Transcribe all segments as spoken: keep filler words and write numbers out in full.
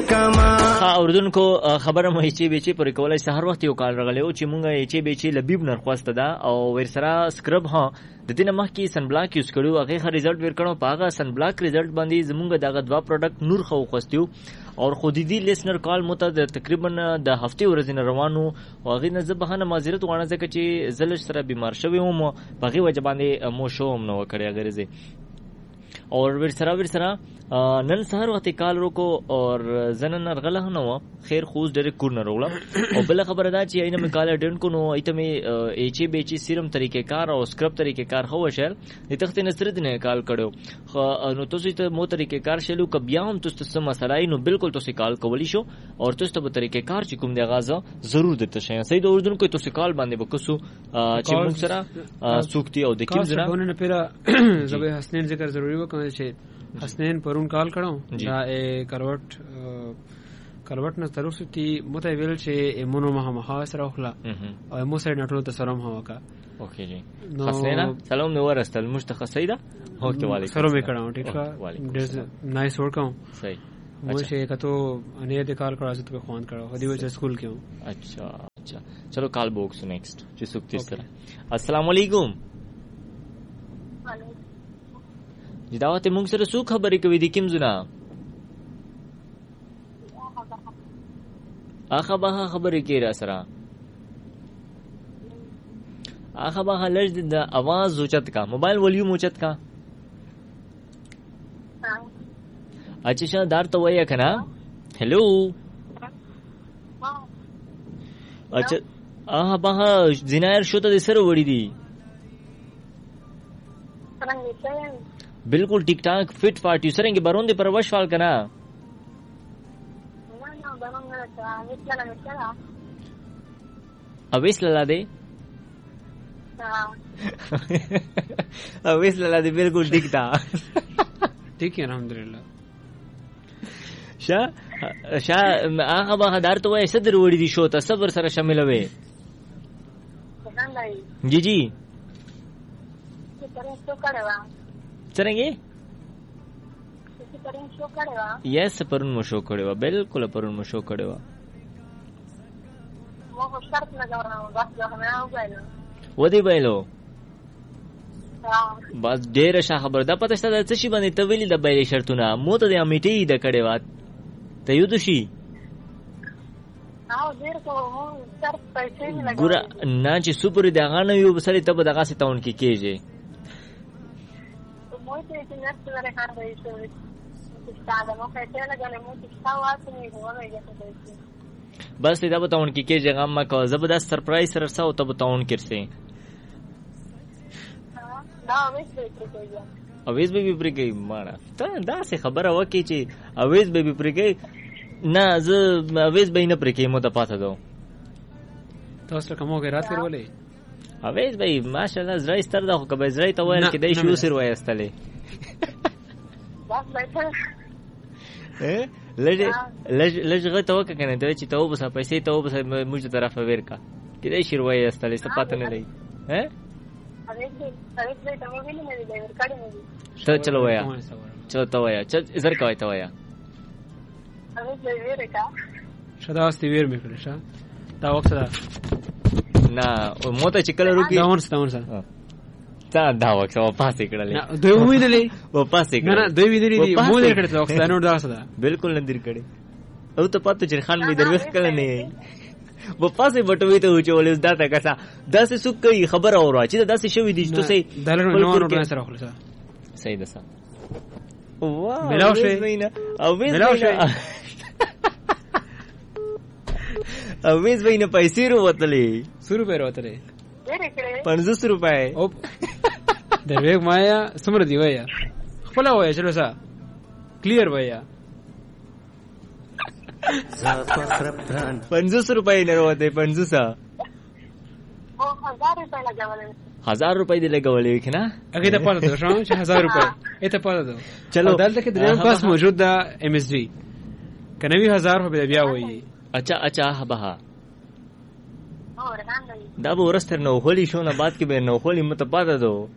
کما ها اردن کو خبره مې چې به چې پر کولای سهار وخت یو کال راغلی او چې مونږه چې به چې لبیب نرخواسته ده او ورسره سکرب ها د دې نه مخکې سن بلاک یوز کړو هغه خه ریزلټ ورکړو پاغه سن بلاک ریزلټ باندې زمونږ دغه دوا پروډکټ نور خو خوستیو اور خودی لیسنر کال مته تقریبا د هفته ورځې روانو او هغه نه زبهانه معذرت غواړم ځکه چې زلش سره بیمار شوی وم په هغه وجه باندې مو شوم نو کړی غریزه اور ورسره ورسره نن سهار وخت کال روکو اور زنن رغله نو خیر خوز ډېر کورنر ولا او بل خبره دا چې اینه مکاله ډن کو نو ایته می ایچ بی چی سیرم طریقې کار او سکرب طریقې کار خو شل د تخت نصر دینه کال کړو خو نو تاسو ته مو طریقې کار شلو کبیا هم تاسو ته مسله نو بالکل تاسو کال کولی شو او تاسو ته طریقې کار چې کوم دی غازه ضرور دته شي سید اردن کوئی تاسو کال باندې وکسو چې موږ سره سوکتی او د کیم زرا ونه پیرا زبې حسنین ذکر ضروری وکړي چې حسنین پرون کال کړو دا کروټ کروټ نه تر اوسه تی مته ویل چې مونو مها مها سره خلا او مو سره نټو ته سلام هوا کا اوکې جی حسنینا سلام نو ورستل مشتخصیدا اوکې وعلیکم سلام وکړم ټیک ښه نایس ورکم صحیح مو شه کتو انې د کال کړه چې په خوان کړه هدي وجه سکول کې اچھا اچھا چلو کال بوکس نیکسٹ چې سوکتی سره السلام علیکم جی داوت مونږ سره څو خبرې کوي د کوم زنا اخه به خبرې کوي را سره اخه به لږ د आवाज اوچت کا موبایل ولیوم اوچت کا اچھا شا دار تو ویا کنا هلو اچھا اخه به زنایر شو ته سره وړي دي بالکل ٹک ٹاک فٹ فارٹی سرنگی برون دے پر وش فال کنا اویس للا دے اویس للا دے بالکل ٹک تا ٹھیک ہے الحمدللہ شا شا آغا با دار تو ایسا در وڑی دی شو تا صبر سر شامل ہوئے جی جی څنګه یس پرون مو شو کړو بالکل پرون مو شو کړو مو شرط نه غواړم بس هغه وایلو ودی وایلو بس ډیر ښه خبر ده پته شته څه شي باندې ته ویلې د بایلې شرطونه مو ته د امیټي د کړي وات ته یو دوشي او ډیر کو شرط پیسې نه لګا ګور نه چې سپر دغه نه یو بسری ته دغه ستون کې کېږي بس دا بتاون کی کے جگہ ما کو زبردست سرپرائز سره ساو ته بتاون کرسي دا اویز به به پرګي ماړه ته دا څه خبره وکي چې اویز به به پرګي نه ز اویز به نه پرګي مو ته پاتہ دو تاسو کومه غیرات کړولې اویز به ماشاءالله زړه ستر دا خو کبه زړه ته وایي کې دای شو سر وایي استلې لږ لږ لږ غته وکړه کنه دا چې ته وبسه پیسې ته وبسه موږ ته طرف ورکا کې دای شي وایي استلې څه پاتې نه لې ها ته چلو وایا چلو ته وایا چل زر کوي ته وایا شدا است ویر میکړه شا دا وخت دا نه مو ته چکل روکی دا ورس دا ورس تا دا وخت او پاسې کړلې نه دوی وینلې و پاسې کړل نه دوی وینلې مو دې کړل دا وخت نور دا څه بالکل نه در کړي او ته پاتې چې خان به دروښ کړل نه و پاسې بټوي ته وچولې دا تا کسا داسې سوک کوي خبر اورا چې داسې شوی دي ته سي دلر نو نو سره خلاص صحیح ده سا واه ملاو شي او ملاو شي او ویز وینه پیسې وروتلې سو روپے وروتلې پنځوس روپے او د ویګ مایا سمر دی ویا خپل وای چلو سا کلیر ویا پنځوس روپے نه وروته پنځوس او هزار روپے لګولې هزار روپے دی لګولې کنه هغه ته پاتې شو چې هزار روپے اته پاتې چلو دلته کې دریم پاس موجود ده ام اس ڈی کنوي هزار په بیا وایي اچھا اچھا بها دا به ورستر نو خولي شو نه بعد کې به نو خولي متپاده دو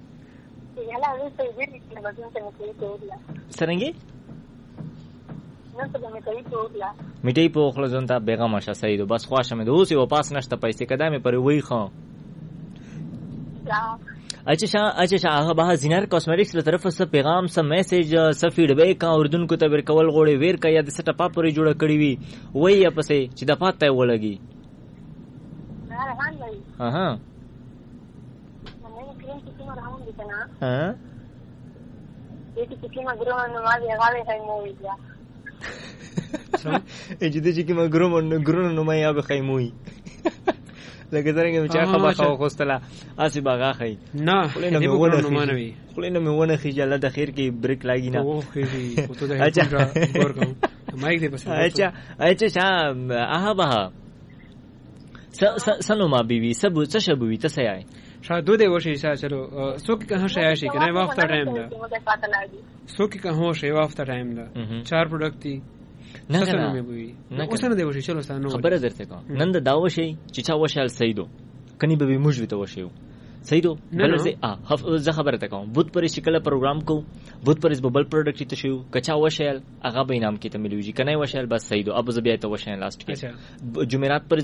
سرنګي میټي په خپل ځون ته بیغمه شه سیدو بس خواشه مې دوسی و پاس نشته پیسې کدامه پر وی خو اچھا شا اچھا شا هغه به زینار کاسمیټکس له طرفه څه پیغام څه میسج څه فیډبیک کا اردوونکو ته ورکول غوړي ویر کا یا د سټ اپ پورې جوړه کړی وي وای یا پسې چې د پاتای ولګي ها ها ها دې چې کیما ګرو نو ما یې غاړه خیموي بیا چې دې چې کیما ګرو نو ګرو نو ما یې خیموي لکه څنګه چې هغه خو خوستله اسی باغه خی نه دې ګرو نو مانوي خلینو مې ونه خجاله د خیر کې بریک لاګی نه او خېږي او ته د هیڅ ګور کوم مایک دې پس اچھا اچھا شا اها بها س سنو ما بیوی سب څه شبوي ته سي آی شاید دو دې وشي چې چلو سو کې کہاں شي شي کنه وخت ټایم دا سو کې کہاں شي وخت ټایم دا چار پروډکټ دي نه نه نه اوس نه دی وشي چلو ستانو خبره درته کوم نن د داو شي چې چا وشال سیدو کني به موږ وته وشيو سیدو بلځه ا زه خبره ته کوم بوت پر شکل پروګرام کو بوت پر ببل پروډکټ ته شو کچا وشال هغه به انعام کې ته ملوي کنه وشال بس سیدو ابو زبیه ته وشال لاست کې جمعرات پر